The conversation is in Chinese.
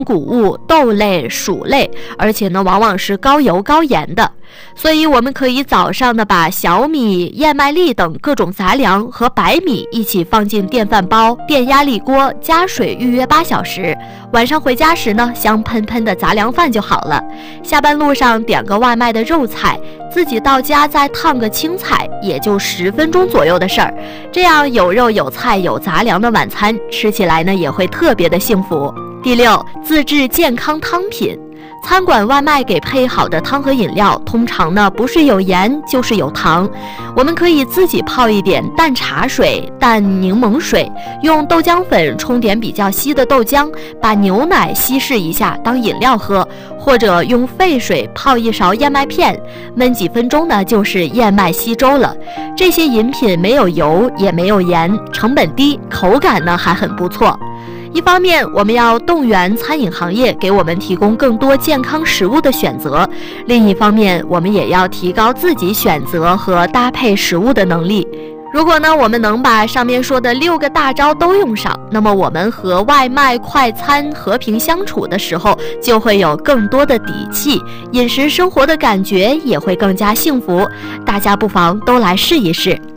谷物、豆类、薯类，而且呢，往往是高油高盐的。所以我们可以早上呢把小米、燕麦粒等各种杂粮和白米一起放进电饭煲、电压力锅，加水预约8小时。晚上回家时呢，香喷喷的杂粮饭就好了。下班路上点个外卖的肉菜，自己到家再烫个青菜，也就10分钟左右的事儿。这样有肉有菜有杂粮的晚餐，吃起来呢也会特别的幸福。第6，自制健康汤品。餐馆外卖给配好的汤和饮料，通常呢不是有盐就是有糖。我们可以自己泡一点淡茶水、淡柠檬水，用豆浆粉冲点比较稀的豆浆，把牛奶稀释一下当饮料喝，或者用沸水泡一勺燕麦片，焖几分钟呢就是燕麦稀粥了。这些饮品没有油也没有盐，成本低，口感呢还很不错。一方面，我们要动员餐饮行业给我们提供更多健康食物的选择；另一方面，我们也要提高自己选择和搭配食物的能力。如果呢，我们能把上面说的6个大招都用上，那么我们和外卖快餐和平相处的时候，就会有更多的底气，饮食生活的感觉也会更加幸福。大家不妨都来试一试。